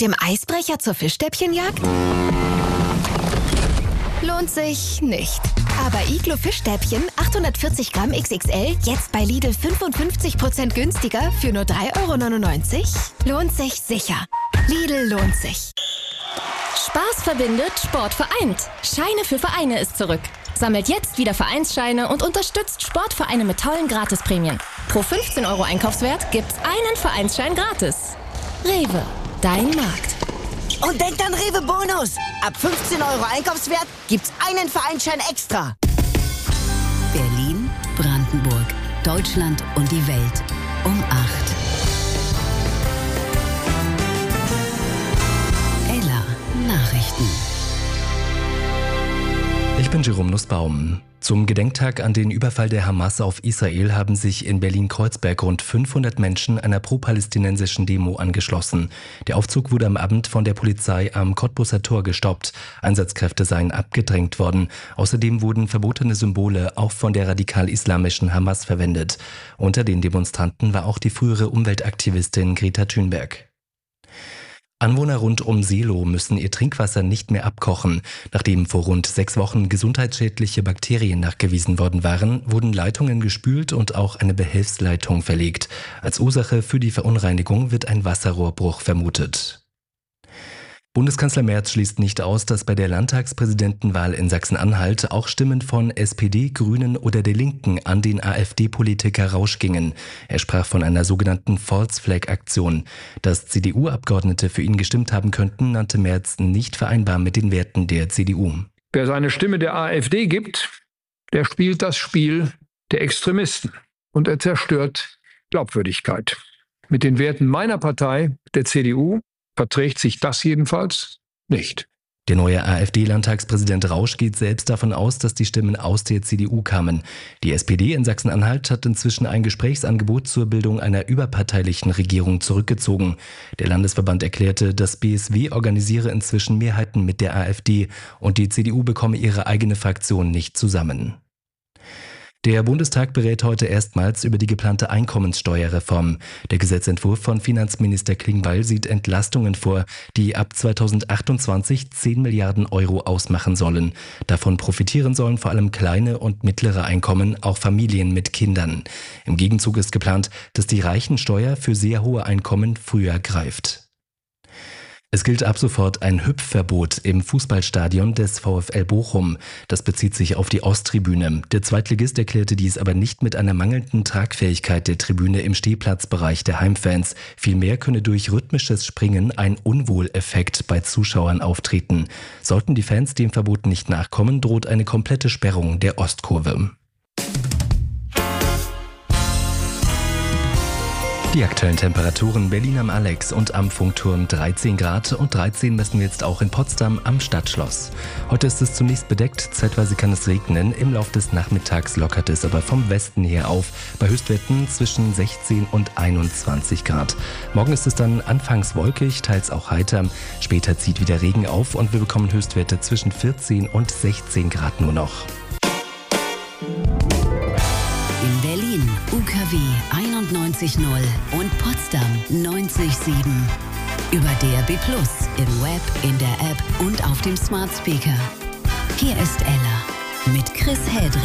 Mit dem Eisbrecher zur Fischstäbchenjagd? Lohnt sich nicht. Aber Iglo Fischstäbchen 840 Gramm XXL jetzt bei Lidl 55% günstiger für nur 3,99 €? Lohnt sich sicher. Lidl lohnt sich. Spaß verbindet, Sport vereint. Scheine für Vereine ist zurück. Sammelt jetzt wieder Vereinsscheine und unterstützt Sportvereine mit tollen Gratisprämien. Pro 15 € Einkaufswert gibt's einen Vereinsschein gratis. Rewe, dein Markt. Und denkt an Rewe Bonus. Ab 15 € Einkaufswert gibt's einen Vereinsschein extra. Berlin, Brandenburg, Deutschland und die Welt um 8. Ella Nachrichten. Ich bin Jerome Nussbaum. Zum Gedenktag an den Überfall der Hamas auf Israel haben sich in Berlin-Kreuzberg rund 500 Menschen einer pro-palästinensischen Demo angeschlossen. Der Aufzug wurde am Abend von der Polizei am Cottbuser Tor gestoppt. Einsatzkräfte seien abgedrängt worden. Außerdem wurden verbotene Symbole auch von der radikal-islamischen Hamas verwendet. Unter den Demonstranten war auch die frühere Umweltaktivistin Greta Thunberg. Anwohner rund um Seelow müssen ihr Trinkwasser nicht mehr abkochen. Nachdem vor rund 6 Wochen gesundheitsschädliche Bakterien nachgewiesen worden waren, wurden Leitungen gespült und auch eine Behelfsleitung verlegt. Als Ursache für die Verunreinigung wird ein Wasserrohrbruch vermutet. Bundeskanzler Merz schließt nicht aus, dass bei der Landtagspräsidentenwahl in Sachsen-Anhalt auch Stimmen von SPD, Grünen oder der Linken an den AfD-Politiker Rausch gingen. Er sprach von einer sogenannten False-Flag-Aktion. Dass CDU-Abgeordnete für ihn gestimmt haben könnten, nannte Merz nicht vereinbar mit den Werten der CDU. Wer seine Stimme der AfD gibt, der spielt das Spiel der Extremisten und er zerstört Glaubwürdigkeit. Mit den Werten meiner Partei, der CDU, verträgt sich das jedenfalls nicht. Der neue AfD-Landtagspräsident Rausch geht selbst davon aus, dass die Stimmen aus der CDU kamen. Die SPD in Sachsen-Anhalt hat inzwischen ein Gesprächsangebot zur Bildung einer überparteilichen Regierung zurückgezogen. Der Landesverband erklärte, das BSW organisiere inzwischen Mehrheiten mit der AfD und die CDU bekomme ihre eigene Fraktion nicht zusammen. Der Bundestag berät heute erstmals über die geplante Einkommenssteuerreform. Der Gesetzentwurf von Finanzminister Klingbeil sieht Entlastungen vor, die ab 2028 10 Milliarden € ausmachen sollen. Davon profitieren sollen vor allem kleine und mittlere Einkommen, auch Familien mit Kindern. Im Gegenzug ist geplant, dass die Reichensteuer für sehr hohe Einkommen früher greift. Es gilt ab sofort ein Hüpfverbot im Fußballstadion des VfL Bochum. Das bezieht sich auf die Osttribüne. Der Zweitligist erklärte dies aber nicht mit einer mangelnden Tragfähigkeit der Tribüne im Stehplatzbereich der Heimfans. Vielmehr könne durch rhythmisches Springen ein Unwohleffekt bei Zuschauern auftreten. Sollten die Fans dem Verbot nicht nachkommen, droht eine komplette Sperrung der Ostkurve. Die aktuellen Temperaturen: Berlin am Alex und am Funkturm 13 Grad und 13 messen wir jetzt auch in Potsdam am Stadtschloss. Heute ist es zunächst bedeckt, zeitweise kann es regnen, im Laufe des Nachmittags lockert es aber vom Westen her auf, bei Höchstwerten zwischen 16 und 21 Grad. Morgen ist es dann anfangs wolkig, teils auch heiter, später zieht wieder Regen auf und wir bekommen Höchstwerte zwischen 14 und 16 Grad nur noch. In Berlin UKW 91.0 und Potsdam 90.7. Über DAB+, im Web, in der App und auf dem Smart Speaker. Hier ist Ella mit Chris Hedrick.